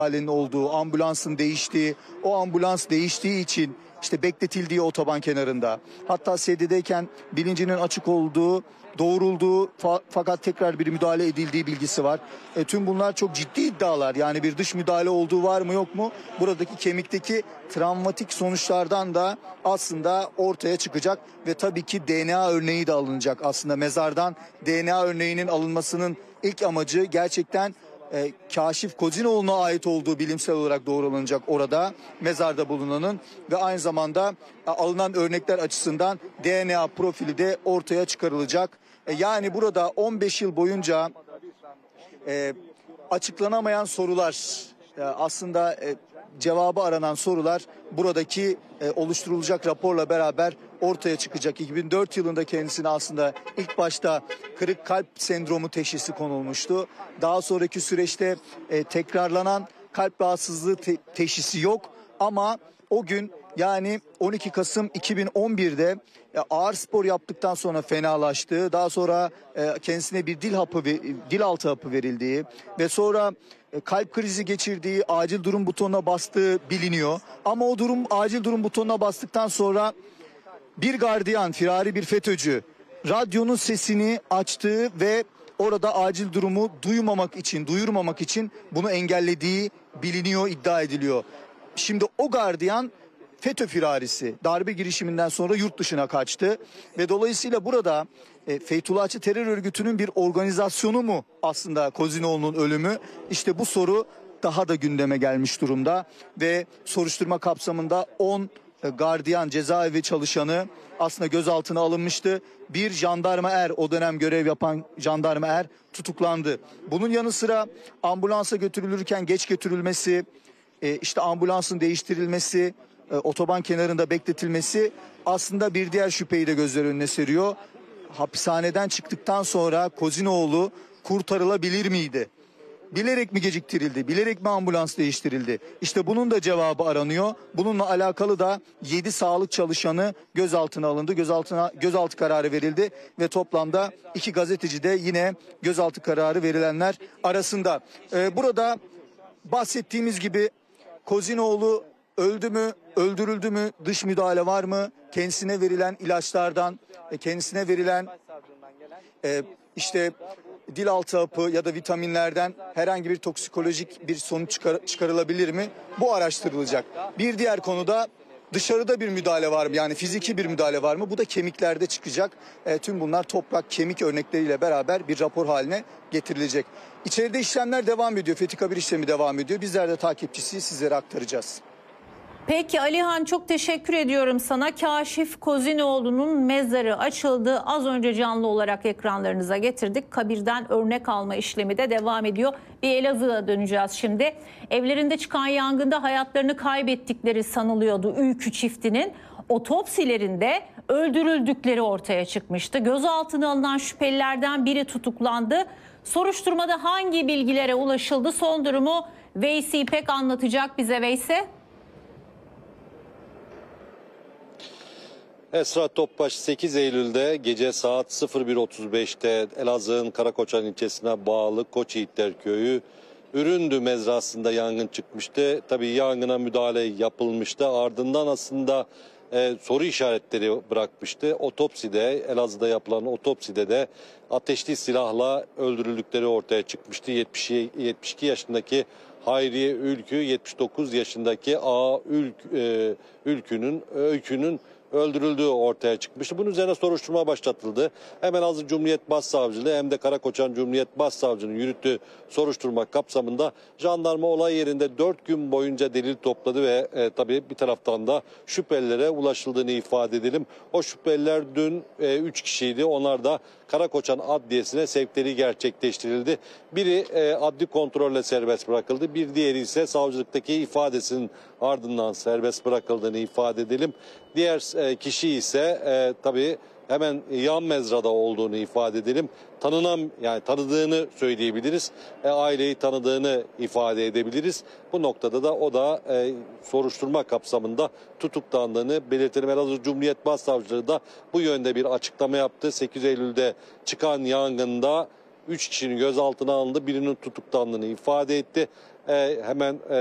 müdahalenin olduğu, ambulansın değiştiği, o ambulans değiştiği için işte bekletildiği otoban kenarında. Hatta sedyedeyken bilincinin açık olduğu, doğrulduğu fakat tekrar bir müdahale edildiği bilgisi var. Tüm bunlar çok ciddi iddialar. Yani bir dış müdahale olduğu var mı yok mu? Buradaki kemikteki travmatik sonuçlardan da aslında ortaya çıkacak ve tabii ki DNA örneği de alınacak. Aslında mezardan DNA örneğinin alınmasının ilk amacı gerçekten Kaşif Kozinoğlu'na ait olduğu bilimsel olarak doğrulanacak orada mezarda bulunanın ve aynı zamanda alınan örnekler açısından DNA profili de ortaya çıkarılacak. Yani burada 15 yıl boyunca açıklanamayan sorular, aslında cevabı aranan sorular buradaki oluşturulacak raporla beraber ortaya çıkacak. 2004 yılında kendisine aslında ilk başta kırık kalp sendromu teşhisi konulmuştu. Daha sonraki süreçte tekrarlanan kalp rahatsızlığı teşhisi yok ama o gün, yani 12 Kasım 2011'de ağır spor yaptıktan sonra fenalaştığı, daha sonra kendisine bir dil altı hapı verildiği ve sonra kalp krizi geçirdiği, acil durum butonuna bastığı biliniyor. Ama o acil durum butonuna bastıktan sonra bir gardiyan, firari bir FETÖ'cü radyonun sesini açtığı ve orada acil durumu duyurmamak için bunu engellediği biliniyor, iddia ediliyor. Şimdi o gardiyan FETÖ firarisi, darbe girişiminden sonra yurt dışına kaçtı ve dolayısıyla burada Feytullahçı terör örgütünün bir organizasyonu mu aslında Kozinoğlu'nun ölümü? İşte bu soru daha da gündeme gelmiş durumda ve soruşturma kapsamında 10 gardiyan, cezaevi çalışanı aslında gözaltına alınmıştı. Bir jandarma er, o dönem görev yapan jandarma er tutuklandı. Bunun yanı sıra ambulansa götürülürken geç götürülmesi, işte ambulansın değiştirilmesi, otoban kenarında bekletilmesi aslında bir diğer şüpheyi de gözler önüne seriyor. Hapishaneden çıktıktan sonra Kozinoğlu kurtarılabilir miydi? Bilerek mi geciktirildi? Bilerek mi ambulans değiştirildi? İşte bunun da cevabı aranıyor. Bununla alakalı da 7 sağlık çalışanı gözaltına alındı. Gözaltı kararı verildi ve toplamda 2 gazeteci de yine gözaltı kararı verilenler arasında. Burada bahsettiğimiz gibi Kozinoğlu öldü mü, öldürüldü mü, dış müdahale var mı? Kendisine verilen ilaçlardan, kendisine verilen işte dil altı hapı ya da vitaminlerden herhangi bir toksikolojik bir sonuç çıkarılabilir mi? Bu araştırılacak. Bir diğer konuda dışarıda bir müdahale var mı? Yani fiziki bir müdahale var mı? Bu da kemiklerde çıkacak. Tüm bunlar toprak, kemik örnekleriyle beraber bir rapor haline getirilecek. İçeride işlemler devam ediyor. Fethi Kabir işlemi devam ediyor. Bizler de takipçisi, sizlere aktaracağız. Peki Alihan, çok teşekkür ediyorum sana. Kaşif Kozinoğlu'nun mezarı açıldı. Az önce canlı olarak ekranlarınıza getirdik. Kabirden örnek alma işlemi de devam ediyor. Bir Elazığ'a döneceğiz şimdi. Evlerinde çıkan yangında hayatlarını kaybettikleri sanılıyordu Ülkü çiftinin. Otopsilerinde öldürüldükleri ortaya çıkmıştı. Gözaltına alınan şüphelilerden biri tutuklandı. Soruşturmada hangi bilgilere ulaşıldı? Son durumu Veysi İpek anlatacak bize. Veysi. Esra Topbaş 8 Eylül'de gece saat 01.35'te Elazığ'ın Karakoçan ilçesine bağlı Koçyiğitler Köyü Üründü mezrasında yangın çıkmıştı. Tabii yangına müdahale yapılmıştı. Ardından aslında soru işaretleri bırakmıştı. Otopside, Elazığ'da yapılan otopside de ateşli silahla öldürüldükleri ortaya çıkmıştı. 72 yaşındaki Hayriye Ülkü, 79 yaşındaki Öykü'nün öldürüldüğü ortaya çıkmıştı. Bunun üzerine soruşturma başlatıldı. Hem Elazığ Cumhuriyet Başsavcılığı hem de Karakoçan Cumhuriyet Başsavcılığı'nın yürüttüğü soruşturma kapsamında jandarma olay yerinde 4 gün boyunca delil topladı ve tabii bir taraftan da şüphelilere ulaşıldığını ifade edelim. O şüpheliler dün 3 kişiydi. Onlar da Karakoçan Adliyesi'ne sevkleri gerçekleştirildi. Biri adli kontrolle serbest bırakıldı. Bir diğeri ise savcılıktaki ifadesinin ardından serbest bırakıldığını ifade edelim. Diğer kişi ise tabii hemen yan mezrada olduğunu ifade edelim. Tanıdığını söyleyebiliriz. Aileyi tanıdığını ifade edebiliriz. Bu noktada da o da soruşturma kapsamında tutuklandığını belirtelim. Elazığ Cumhuriyet Başsavcılığı da bu yönde bir açıklama yaptı. 8 Eylül'de çıkan yangında 3 kişinin gözaltına alındı, birinin tutuklandığını ifade etti. hemen